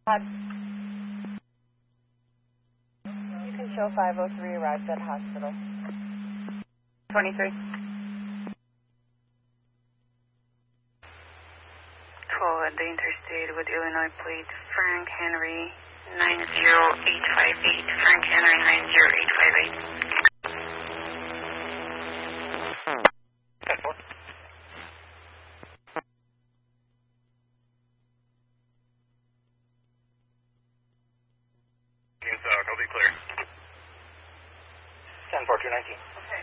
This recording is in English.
You can show 503 arrived at hospital. 23. Call at the interstate with Illinois plate Frank Henry 90858. Frank Henry 90858. I'll be clear. 10-4-2-19. Okay.